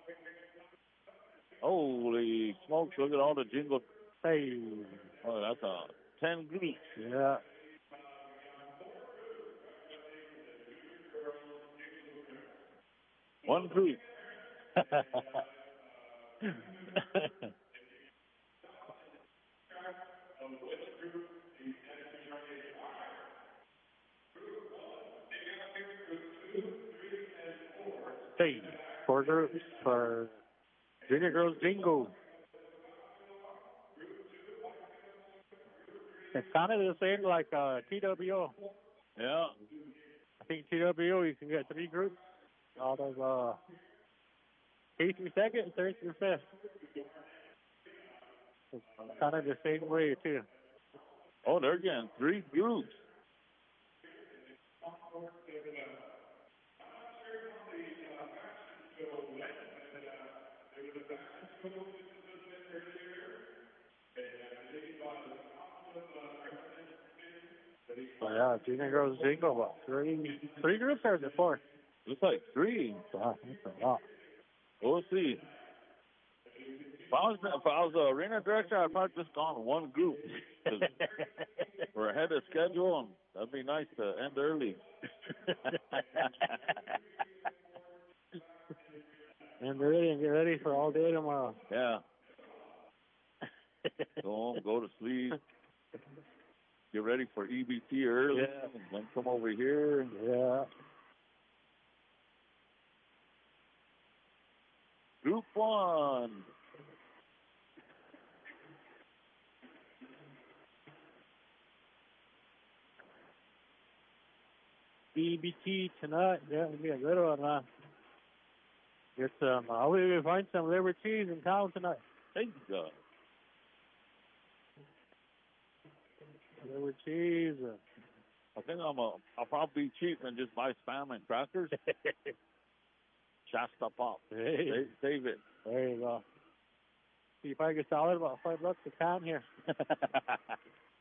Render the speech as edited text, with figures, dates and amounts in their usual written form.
Holy smokes, look at all the jingle. Hey. Oh, that's a 10 groups. Yeah. One group. Hey. 4 groups for Junior Girls Jingle. It's kind of the same like TWO. Yeah. I think TWO you can get 3 groups out of 8th through 2nd, 3rd through 5th. It's kind of the same way too. Oh, they're getting 3 groups. So yeah, Junior Girls Jingle, what, 3 groups or is it 4? Looks like 3. Wow, that's a lot. We'll see. If I was the arena director, I'd probably just gone 1 group. We're ahead of schedule, and that'd be nice to end early. And ready and get ready for all day tomorrow. Yeah. Go home, go to sleep. Get ready for EBT early. Yeah. And then come over here. Yeah. Group 1. EBT tonight. Yeah, it'll be a good one, man. Get some, hopefully we find some liver cheese in town tonight. Thank God. Liver cheese. I think I'll probably be cheap and just buy Spam and crackers. Shasta Pop. Hey. Save it. There you go. See if I can sell it about $5 a can here.